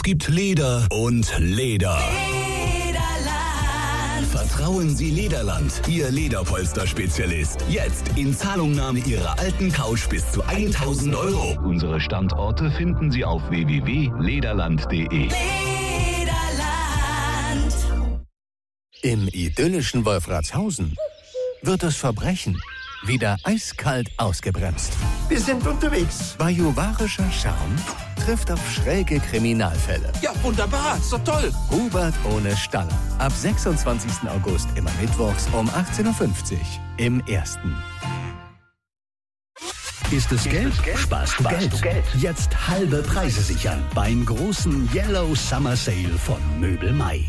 Es gibt Leder und Leder. Vertrauen Sie Lederland, Ihr Lederpolster-Spezialist. Jetzt in Zahlungnahme Ihrer alten Couch bis zu 1.000 €. Unsere Standorte finden Sie auf www.lederland.de. Lederland. Im idyllischen Wolfratshausen wird das Verbrechen wieder eiskalt ausgebremst. Wir sind unterwegs. Bajuwarischer Charme trifft auf schräge Kriminalfälle. Ja, wunderbar. Ist doch toll. Hubert ohne Staller. Ab 26. August immer mittwochs um 18.50 Uhr im Ersten. Ist es Geld? Sparst du Geld. Jetzt halbe Preise sichern beim großen Yellow Summer Sale von Möbel Mai.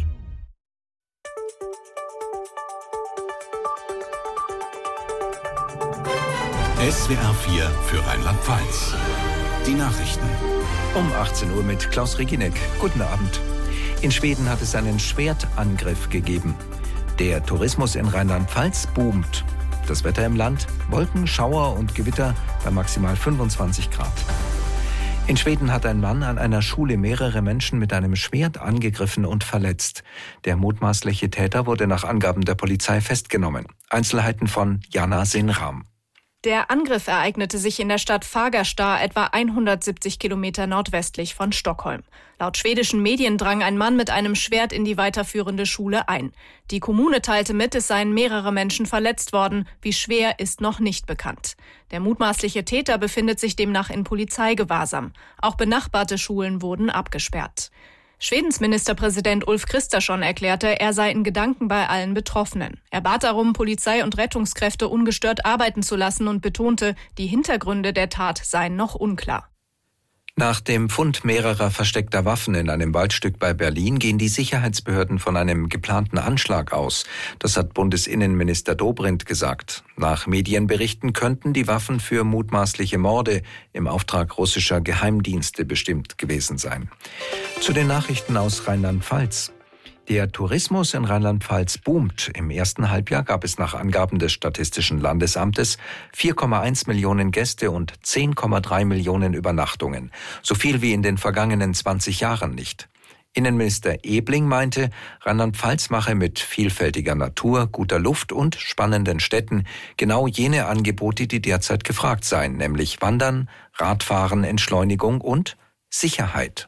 SWR 4 für Rheinland-Pfalz. Die Nachrichten. Um 18 Uhr mit Klaus Reginek. Guten Abend. In Schweden hat es einen Schwertangriff gegeben. Der Tourismus in Rheinland-Pfalz boomt. Das Wetter im Land: Wolken, Schauer und Gewitter bei maximal 25 Grad. In Schweden hat ein Mann an einer Schule mehrere Menschen mit einem Schwert angegriffen und verletzt. Der mutmaßliche Täter wurde nach Angaben der Polizei festgenommen. Einzelheiten von Jana Sinram. Der Angriff ereignete sich in der Stadt Fagersta, etwa 170 Kilometer nordwestlich von Stockholm. Laut schwedischen Medien drang ein Mann mit einem Schwert in die weiterführende Schule ein. Die Kommune teilte mit, es seien mehrere Menschen verletzt worden. Wie schwer, ist noch nicht bekannt. Der mutmaßliche Täter befindet sich demnach in Polizeigewahrsam. Auch benachbarte Schulen wurden abgesperrt. Schwedens Ministerpräsident Ulf Kristersson erklärte, er sei in Gedanken bei allen Betroffenen. Er bat darum, Polizei und Rettungskräfte ungestört arbeiten zu lassen und betonte, die Hintergründe der Tat seien noch unklar. Nach dem Fund mehrerer versteckter Waffen in einem Waldstück bei Berlin gehen die Sicherheitsbehörden von einem geplanten Anschlag aus. Das hat Bundesinnenminister Dobrindt gesagt. Nach Medienberichten könnten die Waffen für mutmaßliche Morde im Auftrag russischer Geheimdienste bestimmt gewesen sein. Zu den Nachrichten aus Rheinland-Pfalz. Der Tourismus in Rheinland-Pfalz boomt. Im ersten Halbjahr gab es nach Angaben des Statistischen Landesamtes 4,1 Millionen Gäste und 10,3 Millionen Übernachtungen. So viel wie in den vergangenen 20 Jahren nicht. Innenminister Ebling meinte, Rheinland-Pfalz mache mit vielfältiger Natur, guter Luft und spannenden Städten genau jene Angebote, die derzeit gefragt seien, nämlich Wandern, Radfahren, Entschleunigung und Sicherheit.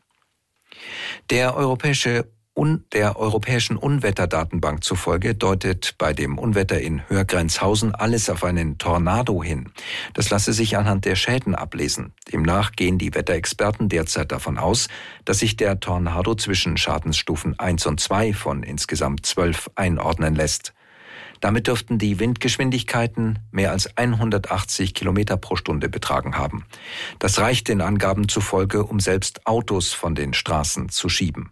Der Europäischen Unwetterdatenbank zufolge deutet bei dem Unwetter in Hörgrenzhausen alles auf einen Tornado hin. Das lasse sich anhand der Schäden ablesen. Demnach gehen die Wetterexperten derzeit davon aus, dass sich der Tornado zwischen Schadensstufen 1 und 2 von insgesamt 12 einordnen lässt. Damit dürften die Windgeschwindigkeiten mehr als 180 Kilometer pro Stunde betragen haben. Das reicht den Angaben zufolge, um selbst Autos von den Straßen zu schieben.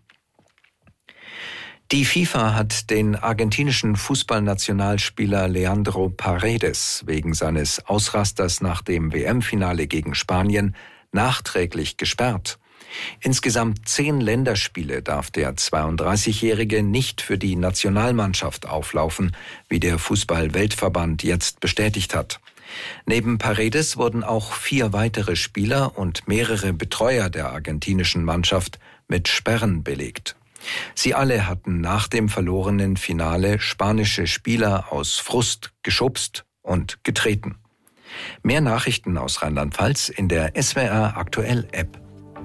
Die FIFA hat den argentinischen Fußballnationalspieler Leandro Paredes wegen seines Ausrasters nach dem WM-Finale gegen Spanien nachträglich gesperrt. Insgesamt 10 Länderspiele darf der 32-Jährige nicht für die Nationalmannschaft auflaufen, wie der Fußball-Weltverband jetzt bestätigt hat. Neben Paredes wurden auch 4 weitere Spieler und mehrere Betreuer der argentinischen Mannschaft mit Sperren belegt. Sie alle hatten nach dem verlorenen Finale spanische Spieler aus Frust geschubst und getreten. Mehr Nachrichten aus Rheinland-Pfalz in der SWR Aktuell App.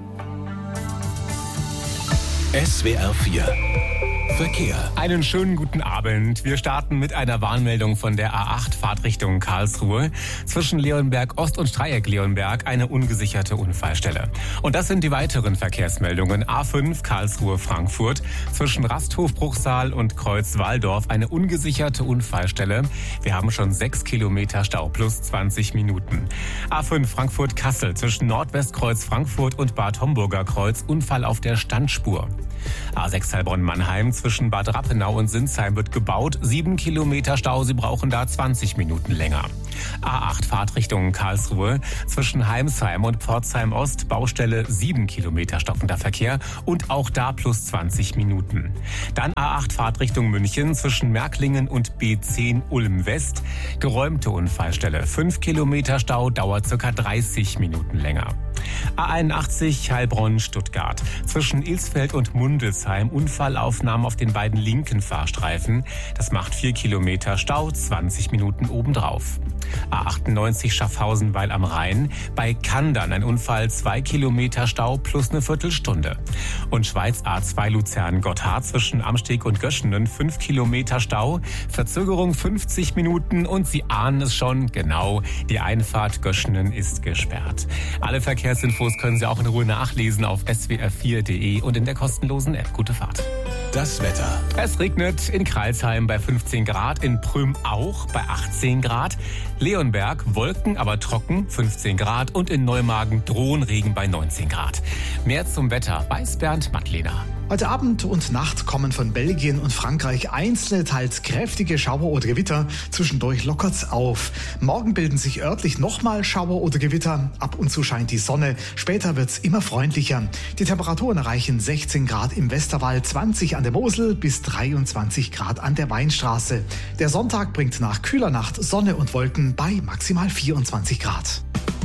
SWR 4 Verkehr. Einen schönen guten Abend. Wir starten mit einer Warnmeldung von der A8 Fahrtrichtung Karlsruhe. Zwischen Leonberg Ost und Dreieck-Leonberg eine ungesicherte Unfallstelle. Und das sind die weiteren Verkehrsmeldungen. A5 Karlsruhe-Frankfurt. Zwischen Rasthof-Bruchsal und Kreuz-Walldorf eine ungesicherte Unfallstelle. Wir haben schon 6 Kilometer Stau plus 20 Minuten. A5 Frankfurt-Kassel. Zwischen Nordwestkreuz Frankfurt und Bad Homburger Kreuz Unfall auf der Standspur. A6 Heilbronn-Mannheim. Zwischen Bad Rappenau und Sinsheim wird gebaut. 7 Kilometer Stau, Sie brauchen da 20 Minuten länger. A8 Fahrtrichtung Karlsruhe. Zwischen Heimsheim und Pforzheim Ost Baustelle 7 Kilometer stockender Verkehr und auch da plus 20 Minuten. Dann A8 Fahrtrichtung München zwischen Märklingen und B10 Ulm West. Geräumte Unfallstelle. 5 Kilometer Stau, dauert ca. 30 Minuten länger. A81 Heilbronn-Stuttgart. Zwischen Ilsfeld und Mundelsheim Unfallaufnahmen auf den beiden linken Fahrstreifen. Das macht 4 Kilometer Stau, 20 Minuten obendrauf. A98 Schaffhausen-Weil am Rhein. Bei Kandern ein Unfall, 2 Kilometer Stau plus eine Viertelstunde. Und Schweiz A2 Luzern-Gotthard zwischen Amsteg und Göschenen 5 Kilometer Stau. Verzögerung 50 Minuten und Sie ahnen es schon, genau, die Einfahrt Göschenen ist gesperrt. Alle Verkehrsinfos können Sie auch in Ruhe nachlesen auf swr4.de und in der kostenlosen App. Gute Fahrt. Das Wetter. Es regnet in Crailsheim bei 15 Grad, in Prüm auch bei 18 Grad. Leonberg Wolken, aber trocken, 15 Grad. Und in Neumagen drohen Regen bei 19 Grad. Mehr zum Wetter weiß Bernd Mattlehner. Heute Abend und Nacht kommen von Belgien und Frankreich einzelne, teils kräftige Schauer oder Gewitter. Zwischendurch lockert's auf. Morgen bilden sich örtlich nochmal Schauer oder Gewitter. Ab und zu scheint die Sonne. Später wird's immer freundlicher. Die Temperaturen erreichen 16 Grad im Westerwald, 20 an der Mosel bis 23 Grad an der Weinstraße. Der Sonntag bringt nach kühler Nacht Sonne und Wolken bei maximal 24 Grad.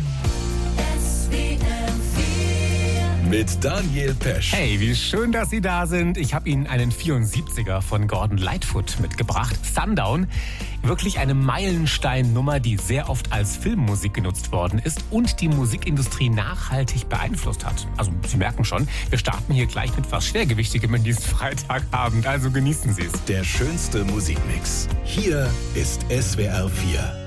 Mit Daniel Pesch. Hey, wie schön, dass Sie da sind. Ich habe Ihnen einen 74er von Gordon Lightfoot mitgebracht. Sundown. Wirklich eine Meilensteinnummer, die sehr oft als Filmmusik genutzt worden ist und die Musikindustrie nachhaltig beeinflusst hat. Also Sie merken schon, wir starten hier gleich mit was Schwergewichtigem in diesem Freitagabend. Also genießen Sie es. Der schönste Musikmix. Hier ist SWR 4.